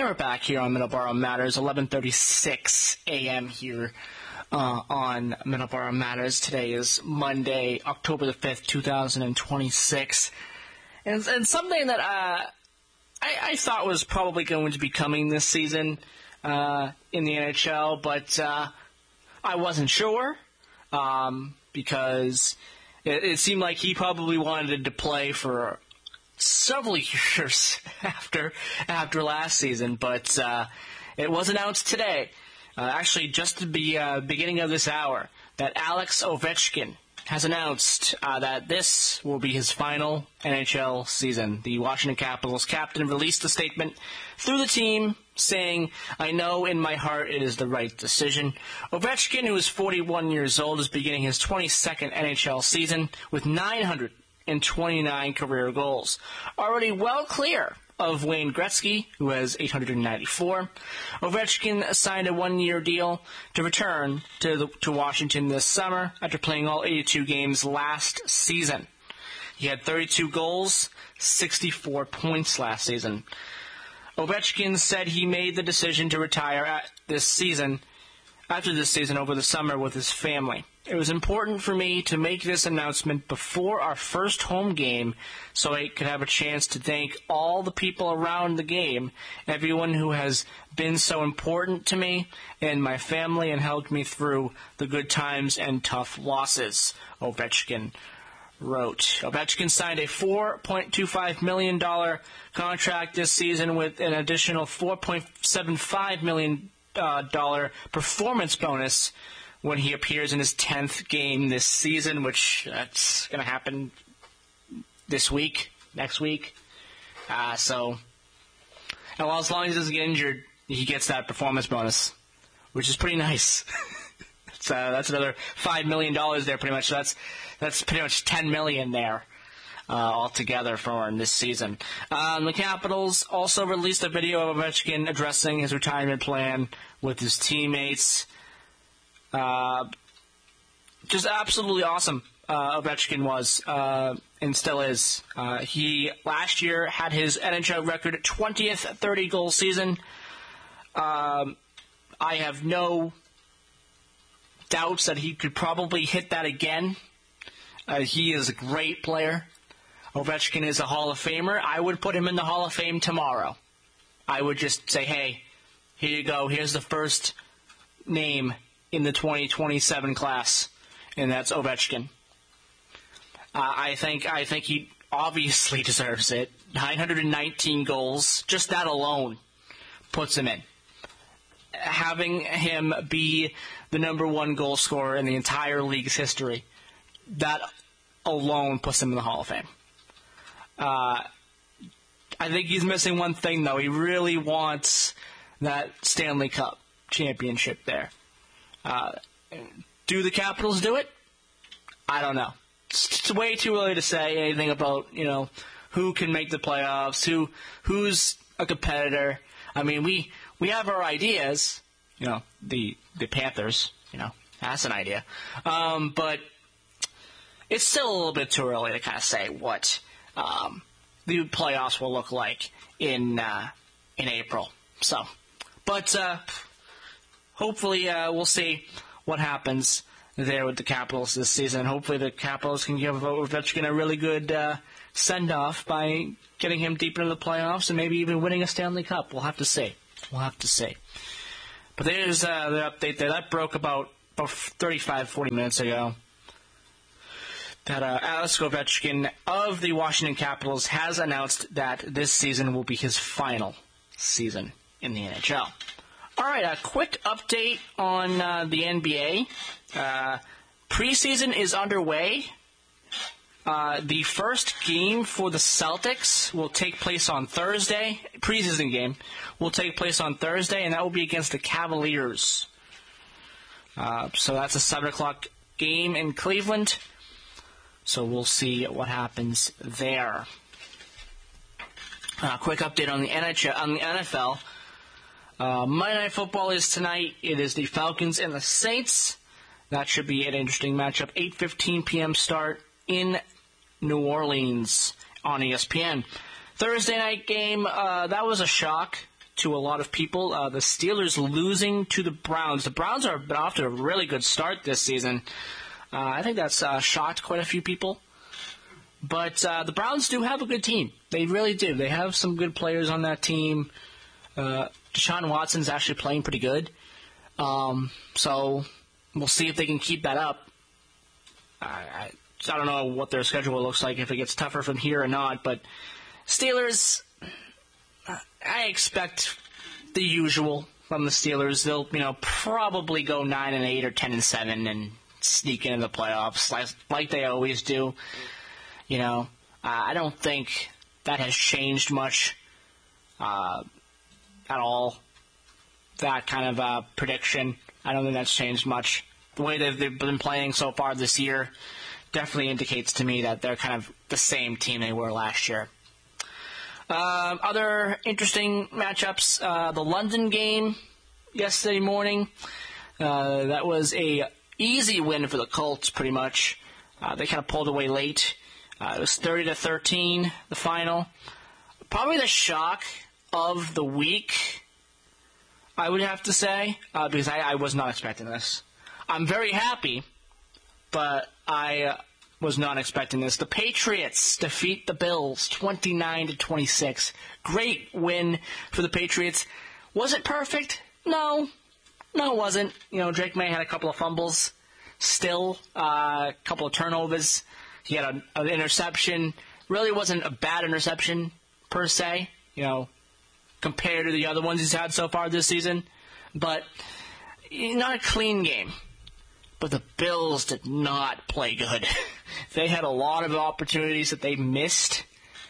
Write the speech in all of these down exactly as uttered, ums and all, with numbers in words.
And we're back here on Middleborough Matters, eleven thirty-six a.m. here uh, on Middleborough Matters. Today is Monday, October the fifth, twenty twenty-six. And, and something that uh, I, I thought was probably going to be coming this season uh, in the N H L, but uh, I wasn't sure um, because it, it seemed like he probably wanted to play for several years after after last season, but uh, it was announced today, uh, actually just at the uh, beginning of this hour, that Alex Ovechkin has announced uh, that this will be his final N H L season. The Washington Capitals captain released a statement through the team saying, "I know in my heart it is the right decision." Ovechkin, who is forty-one years old, is beginning his twenty-second N H L season with nine hundred twenty-nine career goals, already well clear of Wayne Gretzky, who has eight hundred ninety-four. Ovechkin signed a one-year deal to return to the, to Washington this summer after playing all eighty-two games last season. He had thirty-two goals, sixty-four points last season. Ovechkin said he made the decision to retire at this season, after this season over the summer with his family. "It was important for me to make this announcement before our first home game so I could have a chance to thank all the people around the game, everyone who has been so important to me and my family and helped me through the good times and tough losses," Ovechkin wrote. Ovechkin signed a four point two five million dollars contract this season with an additional four point seven five million dollars uh, dollar performance bonus when he appears in his tenth game this season, which that's going to happen this week, next week. Uh, so, and well, as long as he doesn't get injured, he gets that performance bonus, which is pretty nice. So that's another five million dollars there, pretty much. So that's that's pretty much ten million dollars there. Uh, altogether for him this season. Um, the Capitals also released a video of Ovechkin addressing his retirement plan with his teammates. Uh, just absolutely awesome, uh, Ovechkin was, uh, and still is. Uh, he, last year, had his N H L record twentieth thirty-goal season. Um, I have no doubts that he could probably hit that again. Uh, he is a great player. Ovechkin is a Hall of Famer. I would put him in the Hall of Fame tomorrow. I would just say, hey, here you go. Here's the first name in the twenty twenty-seven class, and that's Ovechkin. Uh, I think I think he obviously deserves it. nine hundred nineteen goals, just that alone puts him in. Having him be the number one goal scorer in the entire league's history, that alone puts him in the Hall of Fame. Uh, I think he's missing one thing, though. He really wants that Stanley Cup championship there. Uh, do the Capitals do it? I don't know. It's, it's way too early to say anything about, you know, who can make the playoffs, who who's a competitor. I mean, we we have our ideas. You know, the the Panthers. You know, that's an idea. Um, but it's still a little bit too early to kind of say what Um, the playoffs will look like in uh, in April. So, but uh, hopefully uh, we'll see what happens there with the Capitals this season. Hopefully the Capitals can give Ovechkin a really good uh, send-off by getting him deep into the playoffs and maybe even winning a Stanley Cup. We'll have to see. We'll have to see. But there's uh, the update there. That broke about, about thirty-five, forty minutes ago. That uh, Alex Ovechkin of the Washington Capitals has announced that this season will be his final season in the N H L. All right, a quick update on uh, the N B A. Uh, preseason is underway. Uh, the first game for the Celtics will take place on Thursday. Preseason game will take place on Thursday, and that will be against the Cavaliers. Uh, so that's a seven o'clock game in Cleveland. So we'll see what happens there. Uh, quick update on the N H L, on the N F L. Uh, Monday Night Football is tonight. It is the Falcons and the Saints. That should be an interesting matchup. eight fifteen p.m. start in New Orleans on E S P N. Thursday night game, uh, that was a shock to a lot of people. Uh, the Steelers losing to the Browns. The Browns are been off to a really good start this season. Uh, I think that's uh, shocked quite a few people. But uh, the Browns do have a good team. They really do. They have some good players on that team. Uh, Deshaun Watson's actually playing pretty good. Um, so we'll see if they can keep that up. I, I, I don't know what their schedule looks like, if it gets tougher from here or not. But Steelers, I expect the usual from the Steelers. They'll, you know, probably go nine and eight or ten and seven and sneak into the playoffs like, like they always do. You know, uh, I don't think that has changed much uh, at all. That kind of uh, prediction, I don't think that's changed much. The way that they've been playing so far this year definitely indicates to me that they're kind of the same team they were last year. Uh, other interesting matchups, uh, the London game yesterday morning. Uh, that was a easy win for the Colts, pretty much. Uh, they kind of pulled away late. Uh, it was thirty to thirteen, the final. Probably the shock of the week, I would have to say, uh, because I, I was not expecting this. I'm very happy, but I uh, was not expecting this. The Patriots defeat the Bills twenty-nine to twenty-six. Great win for the Patriots. Was it perfect? No. No, it wasn't. You know, Drake May had a couple of fumbles. Still, uh, a couple of turnovers. He had a, an interception. Really wasn't a bad interception, per se, you know, compared to the other ones he's had so far this season. But not a clean game. But the Bills did not play good. They had a lot of opportunities that they missed.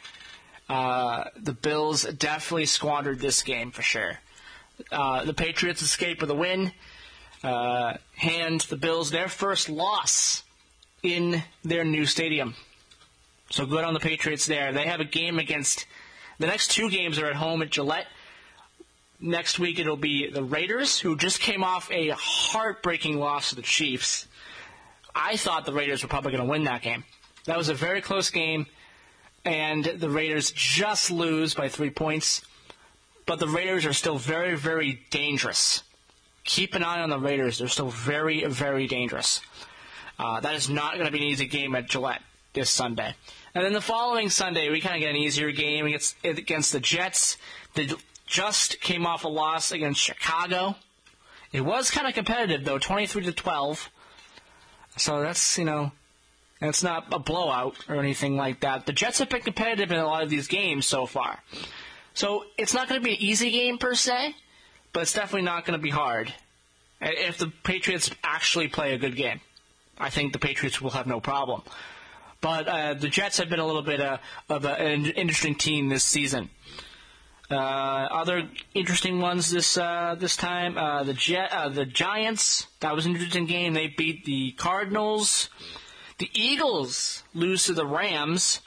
Uh, the Bills definitely squandered this game for sure. Uh, the Patriots escape with a win. Uh, hand the Bills their first loss in their new stadium. So good on the Patriots there. They have a game against... The next two games are at home at Gillette. Next week it'll be the Raiders, who just came off a heartbreaking loss to the Chiefs. I thought the Raiders were probably going to win that game. That was a very close game, and the Raiders just lose by three points. But the Raiders are still very, very dangerous. Keep an eye on the Raiders. They're still very, very dangerous. Uh, that is not going to be an easy game at Gillette this Sunday. And then the following Sunday, we kind of get an easier game against, against the Jets. They just came off a loss against Chicago. It was kind of competitive, though, twenty-three to twelve. So that's, you know, that's not a blowout or anything like that. The Jets have been competitive in a lot of these games so far. So it's not going to be an easy game per se, but it's definitely not going to be hard if the Patriots actually play a good game. I think the Patriots will have no problem. But uh, the Jets have been a little bit uh, of a, an interesting team this season. Uh, other interesting ones this uh, this time, uh, the Jet, uh, the Giants. That was an interesting game. They beat the Cardinals. The Eagles lose to the Rams.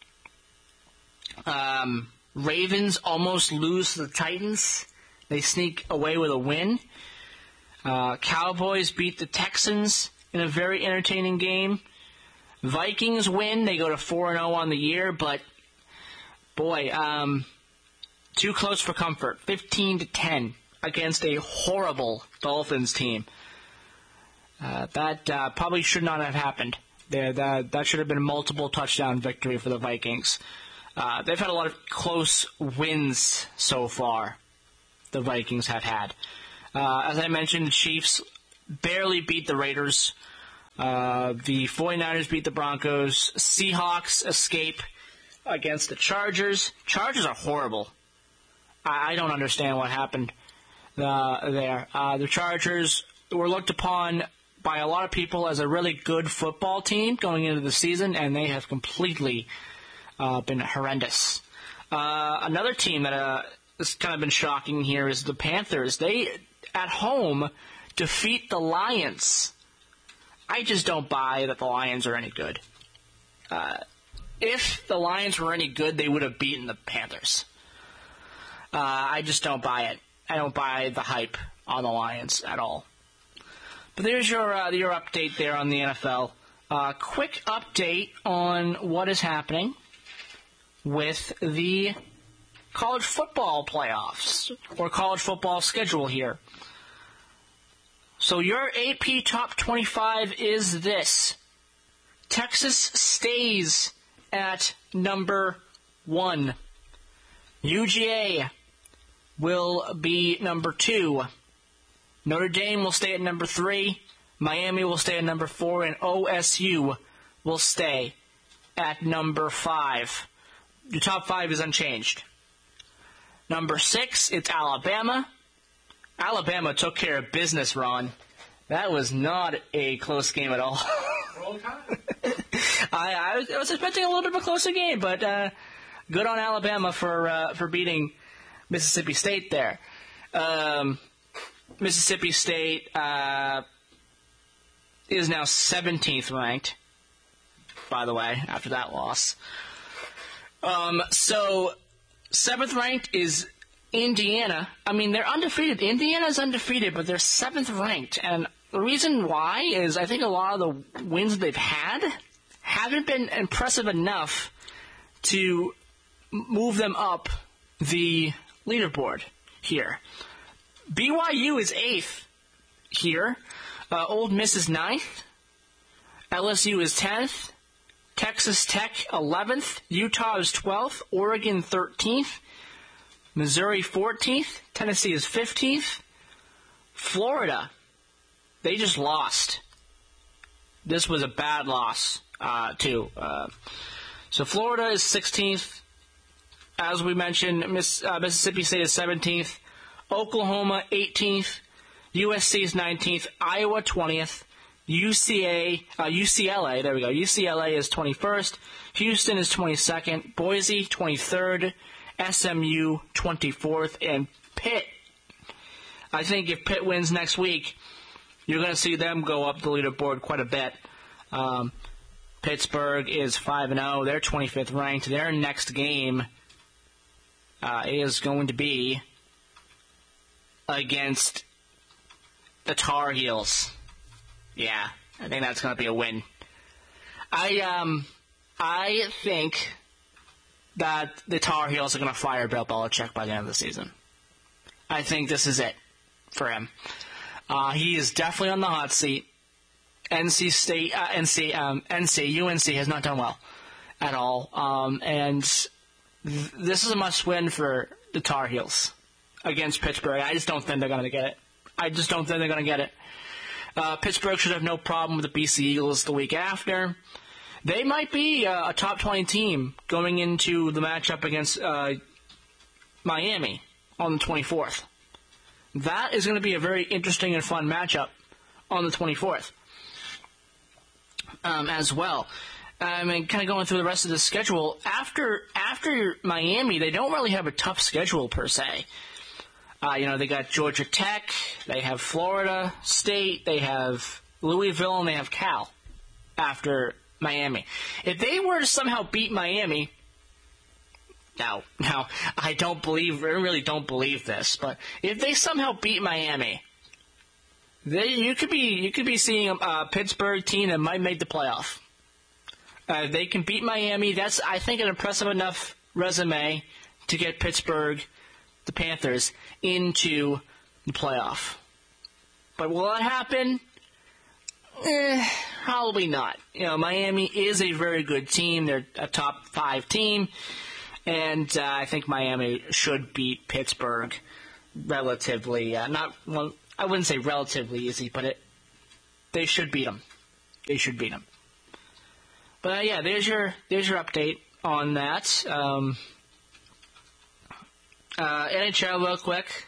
Um, Ravens almost lose to the Titans. They sneak away with a win. Uh, Cowboys beat the Texans in a very entertaining game. Vikings win. They go to four and oh on the year, but boy, um, too close for comfort. fifteen to ten against a horrible Dolphins team. Uh, that uh, probably should not have happened. There, that, that should have been a multiple touchdown victory for the Vikings. Uh, they've had a lot of close wins so far, the Vikings have had. Uh, as I mentioned, the Chiefs barely beat the Raiders. Uh, the 49ers beat the Broncos. Seahawks escape against the Chargers. Chargers are horrible. I, I don't understand what happened uh, there. Uh, the Chargers were looked upon by a lot of people as a really good football team going into the season, and they have completely uh, been horrendous. Uh, another team that uh, has kind of been shocking here is the Panthers. They, at home, defeat the Lions. I just don't buy that the Lions are any good. Uh, if the Lions were any good, they would have beaten the Panthers. Uh, I just don't buy it. I don't buy the hype on the Lions at all. But there's your uh, your update there on the N F L. Uh, quick update on what is happening with the college football playoffs or college football schedule here. So your A P Top twenty-five is this. Texas stays at number one. U G A will be number two. Notre Dame will stay at number three. Miami will stay at number four. And O S U will stay at number five. Your top five is unchanged. Number six, it's Alabama. Alabama took care of business, Ron. That was not a close game at all. I, I, was, I was expecting a little bit of a closer game, but uh, good on Alabama for uh, for beating Mississippi State there. Um, Mississippi State uh, is now seventeenth ranked, by the way, after that loss. Um, so, seventh ranked is Indiana. I mean, they're undefeated. Indiana's undefeated, but they're seventh ranked. And the reason why is I think a lot of the wins they've had haven't been impressive enough to move them up the leaderboard here. B Y U is eighth here. Uh, Ole Miss is ninth. L S U is tenth. Texas Tech, eleventh. Utah is twelfth. Oregon, thirteenth. Missouri, fourteenth. Tennessee is fifteenth. Florida, they just lost. This was a bad loss, uh, too. Uh, so Florida is sixteenth. As we mentioned, Miss, uh, Mississippi State is seventeenth. Oklahoma, eighteenth. U S C is nineteenth. Iowa, twentieth. U C A, uh, U C L A, there we go. U C L A is twenty-first. Houston is twenty-second. Boise, twenty-third. S M U, twenty-fourth. And Pitt, I think if Pitt wins next week, you're going to see them go up the leaderboard quite a bit. Um, Pittsburgh is five and oh. They're twenty-fifth ranked. Their next game uh, is going to be against the Tar Heels. Yeah, I think that's going to be a win. I um, I think that the Tar Heels are going to fire Bill Belichick by the end of the season. I think this is it for him. Uh, he is definitely on the hot seat. N C State, uh, N C, um, N C, U N C has not done well at all, um, and th- this is a must-win for the Tar Heels against Pittsburgh. I just don't think they're going to get it. I just don't think they're going to get it. Uh, Pittsburgh should have no problem with the B C Eagles the week after. They might be uh, a top twenty team going into the matchup against uh, Miami on the twenty-fourth. That is going to be a very interesting and fun matchup on the twenty-fourth um, as well. I mean, kind of going through the rest of the schedule, after after Miami, they don't really have a tough schedule per se. Uh, you know, they got Georgia Tech, they have Florida State, they have Louisville, and they have Cal after Miami. If they were to somehow beat Miami, now, now I don't believe, I really don't believe this, but if they somehow beat Miami, they you could be you could be seeing a uh, Pittsburgh team that might make the playoff. Uh, they can beat Miami. That's, I think, an impressive enough resume to get Pittsburgh, the Panthers, into the playoff. But will that happen? Eh, probably not. You know, Miami is a very good team. They're a top five team. And uh, I think Miami should beat Pittsburgh relatively, uh, not, well, I wouldn't say relatively easy, but it, they should beat them. They should beat them. But uh, yeah, there's your there's your update on that. Um, uh, N H L real quick.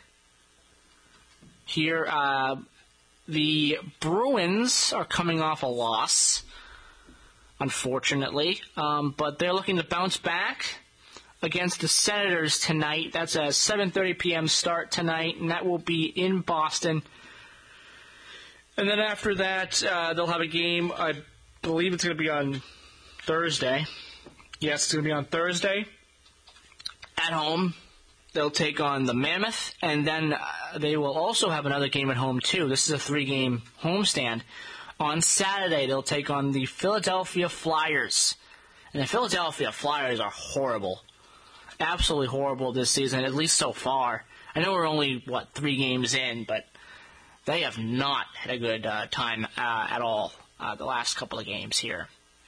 Here, uh, the Bruins are coming off a loss, unfortunately, um, but they're looking to bounce back against the Senators tonight. That's a seven thirty p.m. start tonight, and that will be in Boston. And then after that, uh, they'll have a game. I believe it's going to be on Thursday. Yes, it's going to be on Thursday at home. They'll take on the Mammoth, and then uh, they will also have another game at home, too. This is a three-game homestand. On Saturday, they'll take on the Philadelphia Flyers. And the Philadelphia Flyers are horrible. absolutely horrible this season, at least so far. I know we're only, what, three games in, but they have not had a good uh, time uh, at all uh, the last couple of games here.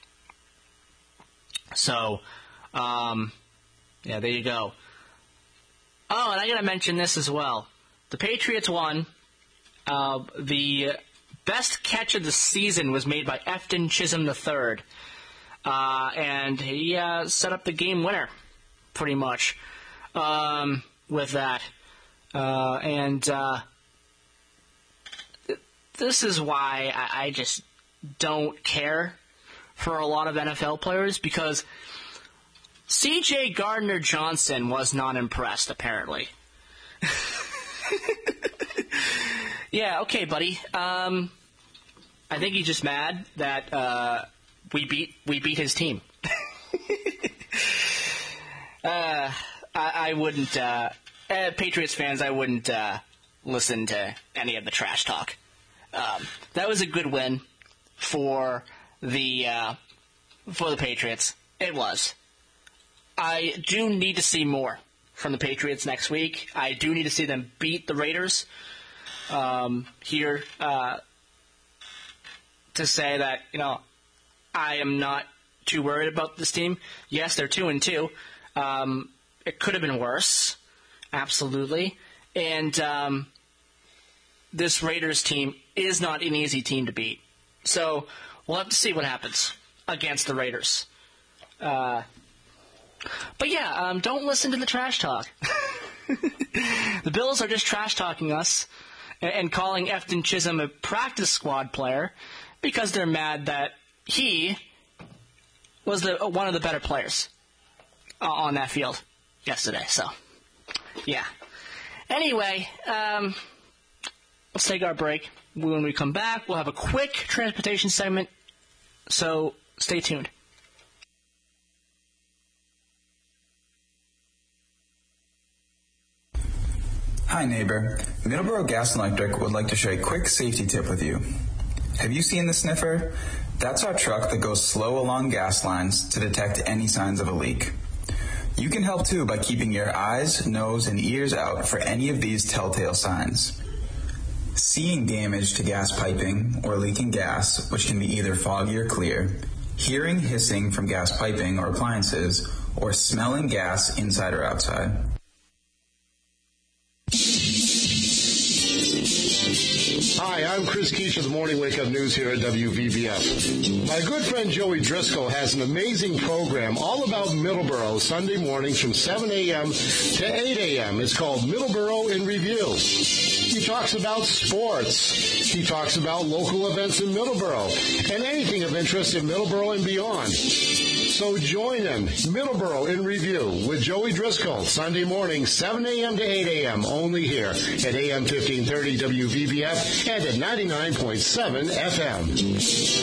So, um, yeah, there you go. Oh, and I got to mention this as well. The Patriots won. Uh, the best catch of the season was made by Efton Chisholm the third. Uh, and he uh, set up the game winner, pretty much, um, with that. Uh, and uh, th- this is why I-, I just don't care for a lot of N F L players, because C J Gardner-Johnson was not impressed, apparently. Yeah, okay, buddy. Um, I think he's just mad that uh, we beat we beat his team. uh, I, I wouldn't, uh, uh, Patriots fans, I wouldn't uh, listen to any of the trash talk. Um, that was a good win for the uh, for the Patriots. It was. I do need to see more from the Patriots next week. I do need to see them beat the Raiders um, here uh, to say that, you know, I am not too worried about this team. Yes, they're two and two. Um, it could have been worse, absolutely. And um, this Raiders team is not an easy team to beat. So we'll have to see what happens against the Raiders. Uh, but yeah, um, don't listen to the trash talk. The Bills are just trash talking us and, and calling Efton Chisholm a practice squad player because they're mad that he was the one of the better players uh, on that field yesterday. So, yeah. Anyway, um, let's take our break. When we come back, we'll have a quick transportation segment. So, stay tuned. Hi neighbor, Middleborough Gas and Electric would like to share a quick safety tip with you. Have you seen the sniffer? That's our truck that goes slow along gas lines to detect any signs of a leak. You can help too by keeping your eyes, nose, and ears out for any of these telltale signs. Seeing damage to gas piping or leaking gas, which can be either foggy or clear, hearing hissing from gas piping or appliances, or smelling gas inside or outside. Hi, I'm Chris Keach of the Morning Wake Up News here at W V B F. My good friend Joey Driscoll has an amazing program all about Middleborough Sunday mornings from seven a.m. to eight a.m. It's called Middleborough in Review. He talks about sports. He talks about local events in Middleborough and anything of interest in Middleborough and beyond. So join him, Middleborough in Review, with Joey Driscoll, Sunday morning, seven a.m. to eight a.m., only here at A M fifteen thirty W V B F and at ninety-nine point seven F M.